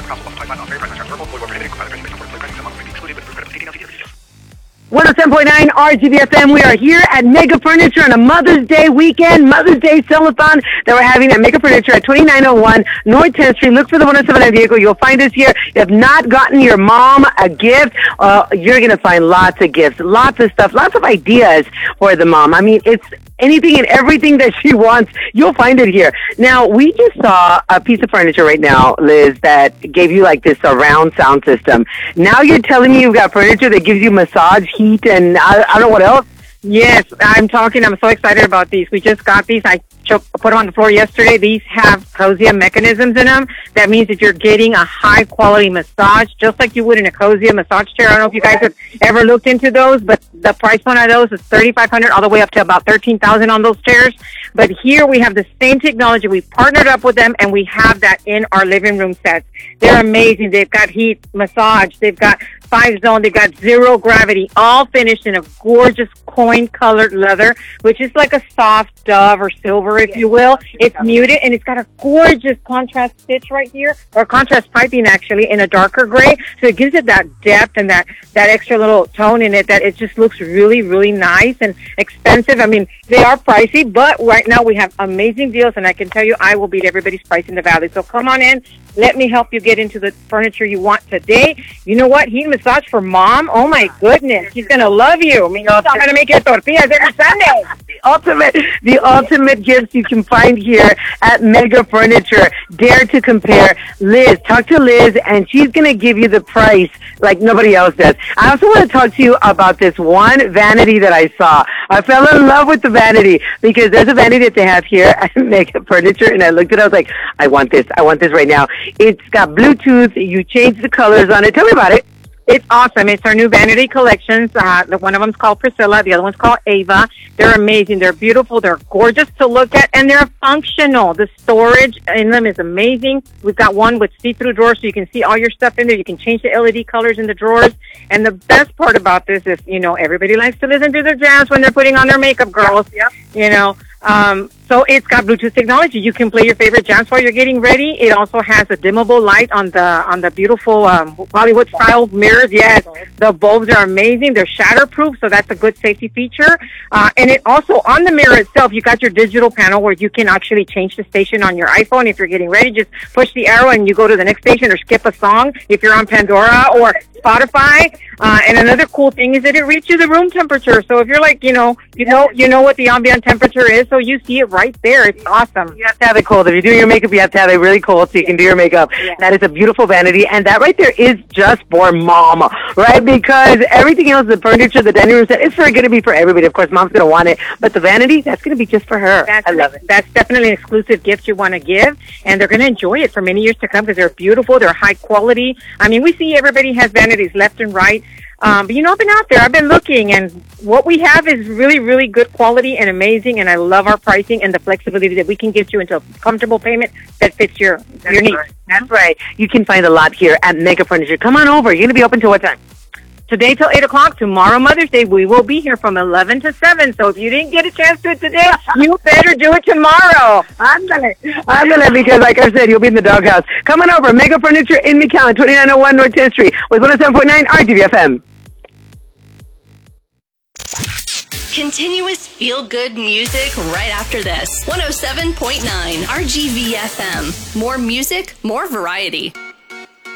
107.9 RGVFM. We are here at Mega Furniture on a Mother's Day weekend, Mother's Day sell-a-thon that we're having at Mega Furniture at 2901 North 10th Street. Look for the 107.9 vehicle. You'll find us here. If you have not gotten your mom a gift, you're going to find lots of gifts, lots of stuff, lots of ideas for the mom. I mean, it's anything and everything that she wants, you'll find it here. Now, we just saw a piece of furniture right now, Liz, that gave you like this surround sound system. Now you're telling me you've got furniture that gives you massage, heat, and I don't know what else? Yes, I'm so excited about these. We just got these. I put them on the floor yesterday. These have Cosia mechanisms in them. That means that you're getting a high quality massage, just like you would in a Cosia massage chair. I don't know if you guys have ever looked into those, but the price point of those is $3,500 all the way up to about $13,000 on those chairs. But here we have the same technology. We partnered up with them, and we have that in our living room sets. They're amazing. They've got heat, massage. They've got 5-zone. They've got zero gravity, all finished in a gorgeous coin-colored leather, which is like a soft dove or silver, if you will. It's muted, and it's got a gorgeous contrast stitch right here, or contrast piping, actually, in a darker gray. So it gives it that depth and that extra little tone in it that it just looks really, really nice and expensive. I mean, they are pricey, but right now we have amazing deals, and I can tell you I will beat everybody's price in the valley. So come on in. Let me help you get into the furniture you want today. You know what? Heat massage for mom. Oh my goodness, she's gonna love you. I mean, I'm gonna make you tortillas every Sunday. The ultimate gifts you can find here at Mega Furniture. Dare to compare. Liz, talk to Liz, and she's gonna give you the price like nobody else does. I also want to talk to you about this one vanity that I saw. I fell in love with the vanity because there's a vanity that they have here at Mega Furniture, and I looked at it. I was like, I want this right now. It's got Bluetooth. You change the colors on it. Tell me about it. It's awesome. It's our new vanity collections. One of them's called Priscilla. The other one's called Ava. They're amazing. They're beautiful. They're gorgeous to look at, and they're functional. The storage in them is amazing. We've got one with see-through drawers, so you can see all your stuff in there. You can change the LED colors in the drawers. And the best part about this is, you know, everybody likes to listen to their jams when they're putting on their makeup, girls. Yep. You know. So it's got Bluetooth technology. You can play your favorite jams while you're getting ready. It also has a dimmable light on the beautiful Hollywood style mirrors. Yes, the bulbs are amazing. They're shatterproof, so that's a good safety feature. And it also, on the mirror itself, you got your digital panel where you can actually change the station on your iPhone. If you're getting ready, just push the arrow and you go to the next station, or skip a song if you're on Pandora or Spotify. And another cool thing is that it reads you the room temperature. So if you're like, you know what the ambient temperature is, so you see it right there. It's awesome. You have to have it cold. If you're doing your makeup, you have to have it really cold so you can do your makeup. Yeah. That is a beautiful vanity, and that right there is just for mom, right? Because everything else, the furniture, the dining room set, it's going to be for everybody. Of course, mom's going to want it, but the vanity, that's going to be just for her. I love it. That's definitely an exclusive gift you want to give, and they're going to enjoy it for many years to come because they're beautiful. They're high quality. I mean, we see everybody has vanities left and right. But you know, I've been out there, I've been looking, and what we have is really, really good quality and amazing, and I love our pricing and the flexibility that we can get you into a comfortable payment that fits your needs. Right. That's right. You can find a lot here at Mega Furniture. Come on over. You're going to be open till what time? Today till 8 o'clock. Tomorrow, Mother's Day, we will be here from 11 to 7. So if you didn't get a chance to it today, you better do it tomorrow. Ándale, because like I said, you'll be in the doghouse. Come on over. Mega Furniture in McAllen, 2901 North 10th Street with 107.9 RGVFM. Continuous feel-good music right after this. 107.9 RGVFM. More music, more variety.